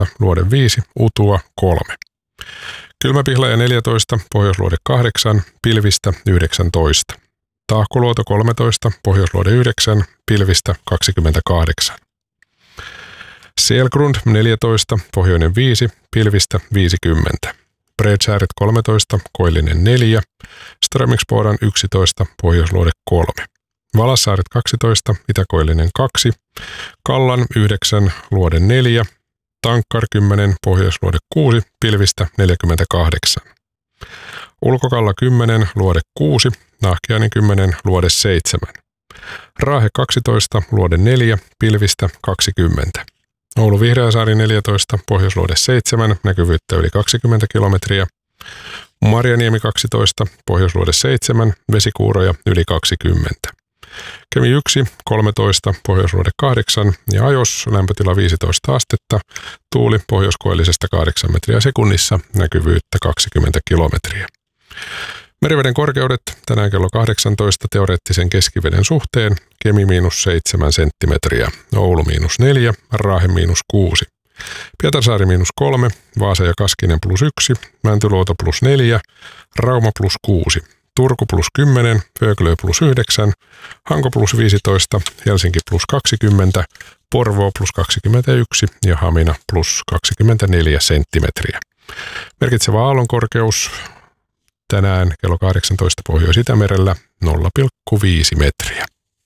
luode 5, Utua 3. Kylmäpihlaja 14, Pohjoisluode 8, pilvistä 19. Tahkoluoto 13, Pohjoisluode 9, pilvistä 28. Selgrund 14, Pohjoinen 5, pilvistä 50. Bredsääret 13, Koillinen 4, Strömingsbodan 11, Pohjoisluode 3. Valassaaret 12, Itäkoillinen 2, Kallan 9, luode 4, Tankkar 10, Pohjoisluode 6, pilvistä 48. Ulkokalla 10, luode 6, Nahkiainen 10, luode 7. Raahe 12, luode 4, pilvistä 20. Oulu Vihreäsaari 14, Pohjoisluode 7, näkyvyyttä yli 20 kilometriä. Marjaniemi 12, Pohjoisluode 7, vesikuuroja yli 20. Kemi 1, 13, Pohjoisluode 8 ja Ajos, lämpötila 15 astetta, tuuli pohjoiskoillisesta 8 metriä sekunnissa, näkyvyyttä 20 kilometriä. Meriveden korkeudet tänään kello 18 teoreettisen keskiveden suhteen, Kemi -7 senttimetriä, Oulu -4, Raahe -6. Pietarsaari -3, Vaasa ja Kaskinen +1, Mäntyluoto +4, Rauma +6, Turku +10, Höglö +9, Hanko +15, Helsinki +20, Porvoo +21 ja Hamina +24 senttimetriä. Merkitsevä aallonkorkeus tänään kello 18 Pohjois-Itämerellä 0,5 metriä.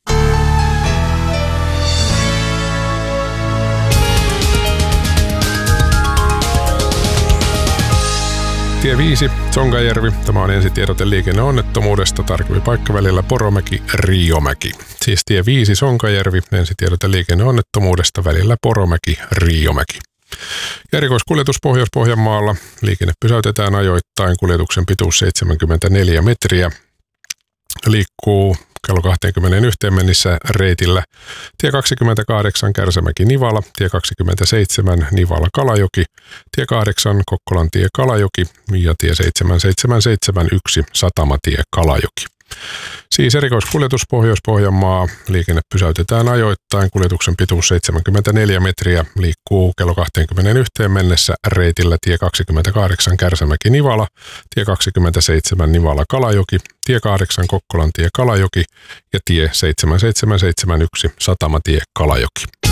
Tie 5, Sonkajärvi. Tämä on ensitiedote liikenneonnettomuudesta. Tarkempi paikka välillä Poromäki-Riiomäki. Siis tie 5, Sonkajärvi. Ensitiedote liikenneonnettomuudesta välillä Poromäki-Riiomäki. Ja erikoiskuljetus Pohjois-Pohjanmaalla. Liikenne pysäytetään ajoittain. Kuljetuksen pituus 74 metriä. Liikkuu kello 21 mennessä reitillä tie 28 Kärsämäki-Nivala, tie 27 Nivala-Kalajoki, tie 8 Kokkolantie Kalajoki ja tie 7771 Satamatie Kalajoki. Siis erikoiskuljetus Pohjois-Pohjanmaa. Liikenne pysäytetään ajoittain. Kuljetuksen pituus 74 metriä. Liikkuu kello 21 mennessä reitillä tie 28 Kärsämäki-Nivala, tie 27 Nivala-Kalajoki, tie 8 Kokkolantie Kalajoki ja tie 7771 Satamatie Kalajoki.